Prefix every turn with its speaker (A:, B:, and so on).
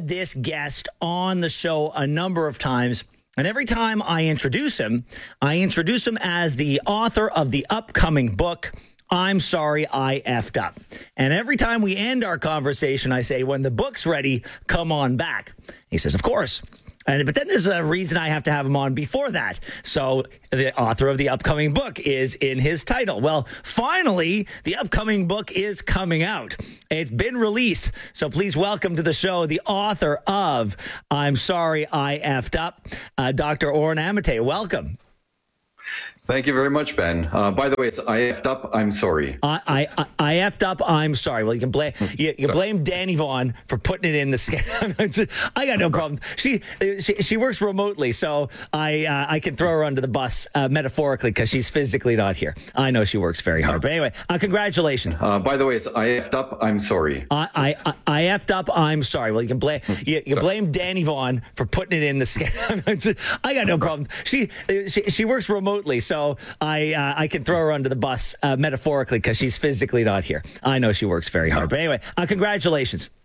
A: had this guest on the show a number of times, and every time I introduce him as the author of the upcoming book, I'm Sorry I Effed Up. And every time we end our conversation, I say, when the book's ready, come on back. He says, of course. But then there's a reason I have to have him on before that. So the author of the upcoming book is in his title. Well, finally, the upcoming book is coming out. It's been released. So please welcome to the show the author of I'm Sorry I Effed Up, Dr. Oren Amitay. Welcome.
B: Thank you very much, Ben. By the way, it's I effed up, I'm sorry.
A: I effed up, I'm sorry. Well, you can blame blame Danny Vaughn for putting it in the scam. I got no problem. She works remotely, so I can throw her under the bus metaphorically because she's physically not here. I know she works very hard. But anyway, congratulations.
B: By the way, it's I effed up, I'm sorry.
A: I effed up, I'm sorry. Well, you can blame Danny Vaughn for putting it in the scam. I got no problem. She works remotely, so I can throw her under the bus metaphorically because she's physically not here. I know she works very hard. But anyway, congratulations.